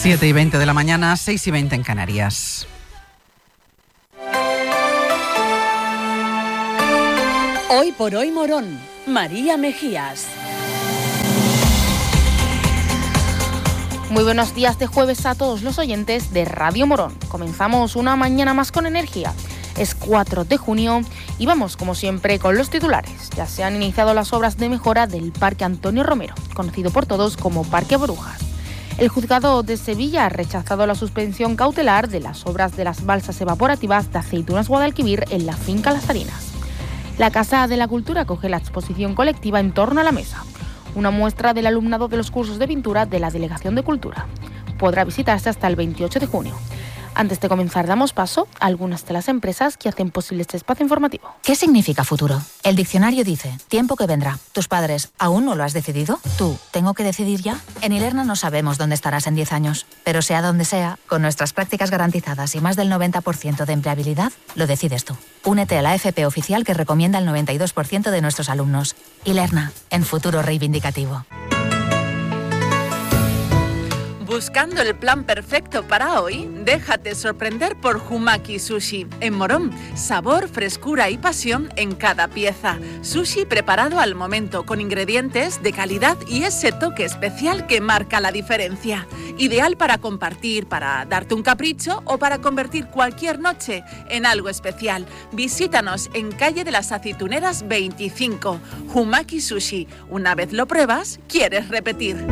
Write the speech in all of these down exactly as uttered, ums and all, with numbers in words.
siete y veinte de la mañana, seis y veinte en Canarias. Hoy por hoy Morón, María Mejías. Muy buenos días de jueves a todos los oyentes de Radio Morón. Comenzamos una mañana más con energía. Es cuatro de junio y vamos, como siempre, con los titulares. Ya se han iniciado las obras de mejora del Parque Antonio Romero, conocido por todos como Parque Borujas. El juzgado de Sevilla ha rechazado la suspensión cautelar de las obras de las balsas evaporativas de Aceitunas Guadalquivir en la finca Las Harinas. La Casa de la Cultura acoge la exposición colectiva En torno a la mesa, una muestra del alumnado de los cursos de pintura de la Delegación de Cultura. Podrá visitarse hasta el veintiocho de junio. Antes de comenzar, damos paso a algunas de las empresas que hacen posible este espacio informativo. ¿Qué significa futuro? El diccionario dice, tiempo que vendrá. ¿Tus padres aún no lo has decidido? ¿Tú, tengo que decidir ya? En Ilerna no sabemos dónde estarás en diez años, pero sea donde sea, con nuestras prácticas garantizadas y más del noventa por ciento de empleabilidad, lo decides tú. Únete a la F P oficial que recomienda el noventa y dos por ciento de nuestros alumnos. Ilerna, en futuro reivindicativo. ¿Buscando el plan perfecto para hoy? Déjate sorprender por Humaki Sushi. En Morón, sabor, frescura y pasión en cada pieza. Sushi preparado al momento, con ingredientes de calidad y ese toque especial que marca la diferencia. Ideal para compartir, para darte un capricho o para convertir cualquier noche en algo especial. Visítanos en calle de las Aceituneras veinticinco. Humaki Sushi. Una vez lo pruebas, quieres repetir.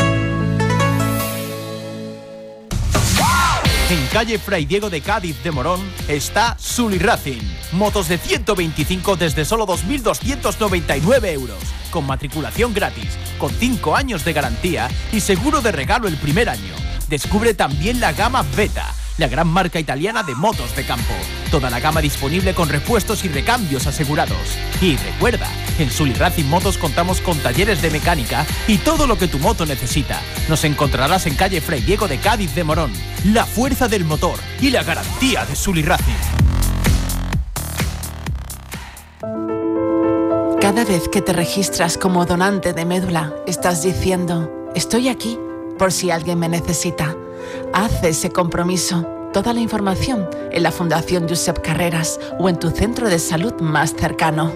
En calle Fray Diego de Cádiz de Morón está Sully Racing. Motos de ciento veinticinco desde solo dos mil doscientos noventa y nueve euros. Con matriculación gratis, con cinco años de garantía y seguro de regalo el primer año. Descubre también la gama Beta, la gran marca italiana de motos de campo. Toda la gama disponible con repuestos y recambios asegurados. Y recuerda, en Sully Racing Motos contamos con talleres de mecánica y todo lo que tu moto necesita. Nos encontrarás en calle Fray Diego de Cádiz de Morón. La fuerza del motor y la garantía de Sully Racing. Cada vez que te registras como donante de médula, estás diciendo, estoy aquí por si alguien me necesita. Haz ese compromiso. Toda la información en la Fundación Josep Carreras o en tu centro de salud más cercano.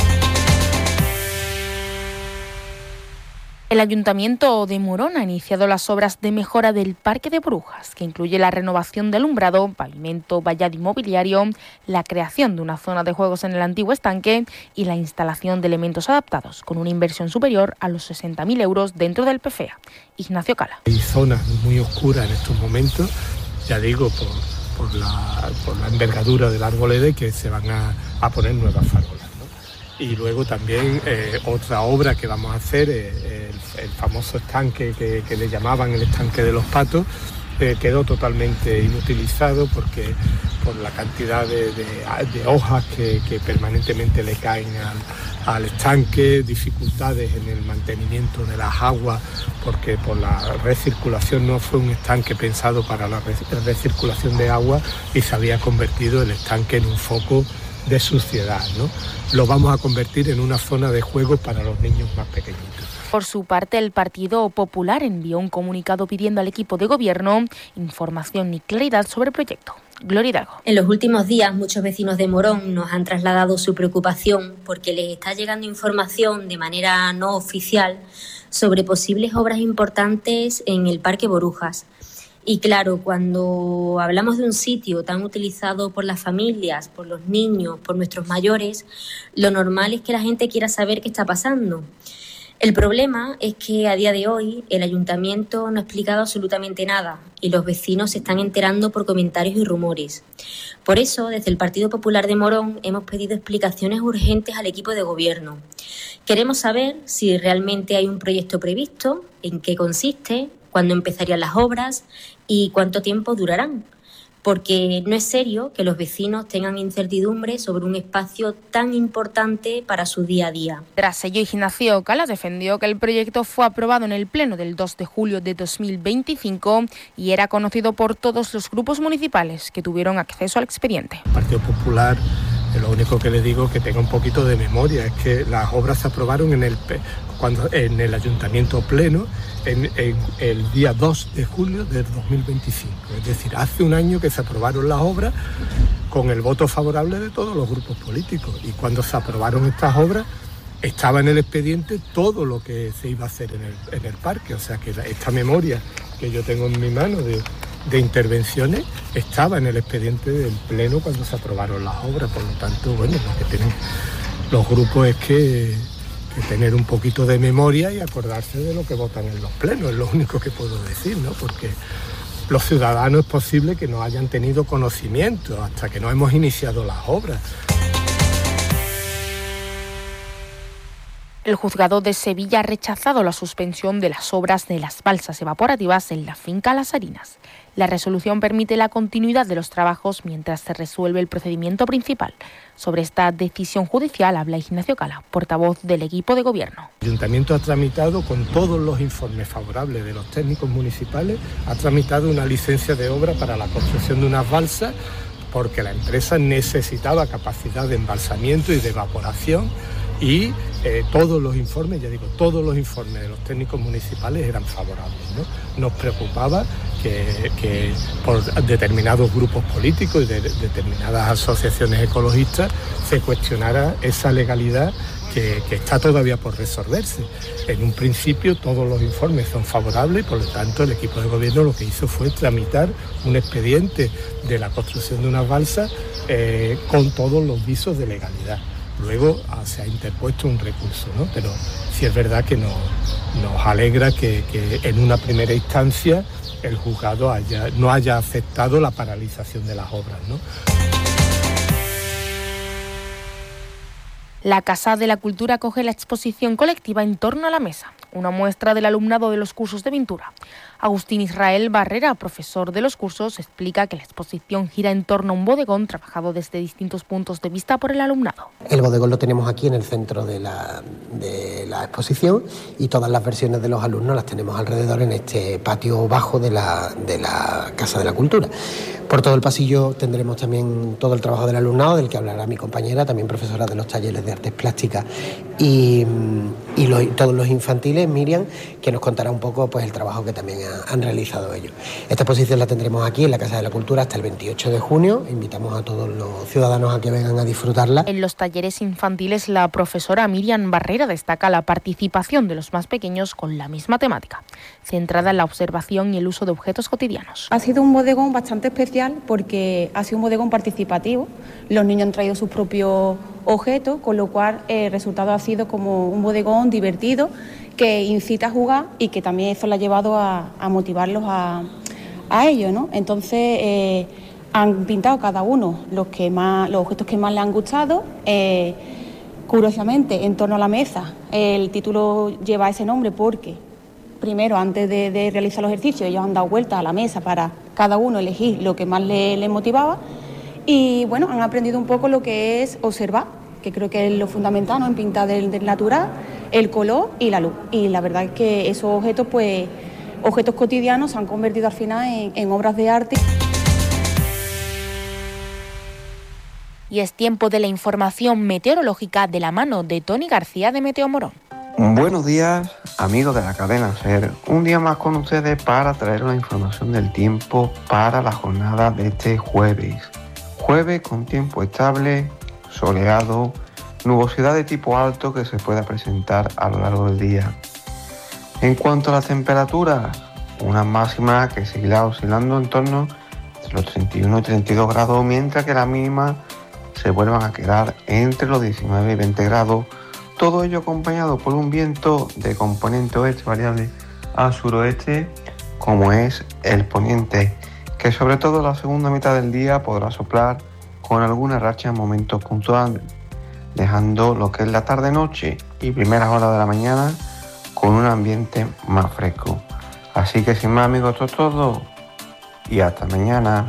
El Ayuntamiento de Morón ha iniciado las obras de mejora del Parque de Borujas, que incluye la renovación de alumbrado, pavimento, vallado inmobiliario, la creación de una zona de juegos en el antiguo estanque y la instalación de elementos adaptados, con una inversión superior a los sesenta mil euros dentro del P F E A. Ignacio Cala. Hay zonas muy oscuras en estos momentos, ya digo, por, por, la, por la envergadura del arboleda, que se van a, a poner nuevas farolas, ¿no? Y luego también eh, otra obra que vamos a hacer, eh, el, el famoso estanque que, que le llamaban el estanque de los patos, eh, quedó totalmente inutilizado porque por la cantidad de, de, de hojas que, que permanentemente le caen al, al estanque, dificultades en el mantenimiento de las aguas, porque por la recirculación no fue un estanque pensado para la recirculación de agua y se había convertido el estanque en un foco de suciedad, ¿no? Lo vamos a convertir en una zona de juegos para los niños más pequeñitos. Por su parte, el Partido Popular envió un comunicado pidiendo al equipo de gobierno información y claridad sobre el proyecto. Gloria Hidalgo. En los últimos días, muchos vecinos de Morón nos han trasladado su preocupación porque les está llegando información de manera no oficial sobre posibles obras importantes en el Parque Borujas. Y claro, cuando hablamos de un sitio tan utilizado por las familias, por los niños, por nuestros mayores, lo normal es que la gente quiera saber qué está pasando. El problema es que a día de hoy el ayuntamiento no ha explicado absolutamente nada y los vecinos se están enterando por comentarios y rumores. Por eso, desde el Partido Popular de Morón hemos pedido explicaciones urgentes al equipo de gobierno. Queremos saber si realmente hay un proyecto previsto, en qué consiste, cuándo empezarían las obras y cuánto tiempo durarán. Porque no es serio que los vecinos tengan incertidumbre sobre un espacio tan importante para su día a día. Tras ello, Ignacio Cala defendió que el proyecto fue aprobado en el Pleno del dos de julio de dos mil veinticinco y era conocido por todos los grupos municipales que tuvieron acceso al expediente. El Partido Popular Lo único que le digo es que tenga un poquito de memoria, es que las obras se aprobaron en el, cuando, en el Ayuntamiento Pleno en, en el día dos de julio del dos mil veinticinco. Es decir, hace un año que se aprobaron las obras con el voto favorable de todos los grupos políticos. Y cuando se aprobaron estas obras, estaba en el expediente todo lo que se iba a hacer en el, en el parque. O sea que la, esta memoria que yo tengo en mi mano de... de intervenciones estaba en el expediente del Pleno cuando se aprobaron las obras. Por lo tanto, bueno, lo que tienen los grupos es que, que tener un poquito de memoria y acordarse de lo que votan en los plenos, es lo único que puedo decir, ¿no? Porque los ciudadanos es posible que no hayan tenido conocimiento hasta que no hemos iniciado las obras. El juzgado de Sevilla ha rechazado la suspensión de las obras de las balsas evaporativas en la finca Las Harinas. La resolución permite la continuidad de los trabajos mientras se resuelve el procedimiento principal. Sobre esta decisión judicial habla Ignacio Cala, portavoz del equipo de gobierno. El Ayuntamiento ha tramitado, con todos los informes favorables de los técnicos municipales, ha tramitado una licencia de obra para la construcción de unas balsas porque la empresa necesitaba capacidad de embalsamiento y de evaporación. Y eh, todos los informes, ya digo, todos los informes de los técnicos municipales eran favorables, ¿no? Nos preocupaba que, que por determinados grupos políticos y de, de determinadas asociaciones ecologistas se cuestionara esa legalidad que, que está todavía por resolverse. En un principio todos los informes son favorables y por lo tanto el equipo de gobierno lo que hizo fue tramitar un expediente de la construcción de unas balsas eh, con todos los visos de legalidad. Luego ah, se ha interpuesto un recurso, ¿no? Pero sí es verdad que nos, nos alegra que, que en una primera instancia el juzgado haya, no haya aceptado la paralización de las obras, ¿no? La Casa de la Cultura acoge la exposición colectiva En torno a la mesa, una muestra del alumnado de los cursos de pintura. Agustín Israel Barrera, profesor de los cursos, explica que la exposición gira en torno a un bodegón trabajado desde distintos puntos de vista por el alumnado. El bodegón lo tenemos aquí en el centro de la, de la exposición y todas las versiones de los alumnos las tenemos alrededor en este patio bajo de la, de la Casa de la Cultura. Por todo el pasillo tendremos también todo el trabajo del alumnado, del que hablará mi compañera, también profesora de los talleres de artes plásticas y, y los, todos los infantiles, Miriam, que nos contará un poco pues, el trabajo que también ha, han realizado ellos. Esta exposición la tendremos aquí en la Casa de la Cultura hasta el veintiocho de junio. Invitamos a todos los ciudadanos a que vengan a disfrutarla. En los talleres infantiles, la profesora Miriam Barrera destaca la participación de los más pequeños con la misma temática, centrada en la observación y el uso de objetos cotidianos. Ha sido un bodegón bastante especial porque ha sido un bodegón participativo. Los niños han traído sus propios objetos, con lo cual el resultado ha sido como un bodegón divertido que incita a jugar y que también eso le ha llevado a, a motivarlos a, a ello, ¿no? Entonces eh, han pintado cada uno los, que más, los objetos que más les han gustado. Eh, curiosamente, En torno a la mesa, el título lleva ese nombre porque primero, antes de, de realizar los ejercicios, ellos han dado vuelta a la mesa para cada uno elegir lo que más les, les motivaba y bueno, han aprendido un poco lo que es observar, que creo que es lo fundamental, ¿no? En pintar del, del natural, el color y la luz. Y la verdad es que esos objetos, pues, objetos cotidianos se han convertido al final en, en obras de arte. Y es tiempo de la información meteorológica de la mano de Tony García de Meteo Morón. Buenos días, amigos de la cadena SER. Un día más con ustedes para traer la información del tiempo para la jornada de este jueves. Jueves con tiempo estable, soleado, nubosidad de tipo alto que se pueda presentar a lo largo del día. En cuanto a las temperaturas, una máxima que seguirá oscilando en torno a los treinta y uno y treinta y dos grados, mientras que la mínima se vuelvan a quedar entre los diecinueve y veinte grados. Todo ello acompañado por un viento de componente oeste variable a suroeste, como es el poniente, que sobre todo la segunda mitad del día podrá soplar con alguna racha en momentos puntuales, dejando lo que es la tarde-noche y primeras horas de la mañana con un ambiente más fresco. Así que sin más, amigos, esto es todo y hasta mañana.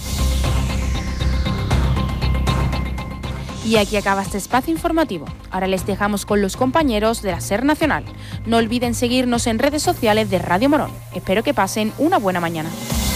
Y aquí acaba este espacio informativo. Ahora les dejamos con los compañeros de la SER Nacional. No olviden seguirnos en redes sociales de Radio Morón. Espero que pasen una buena mañana.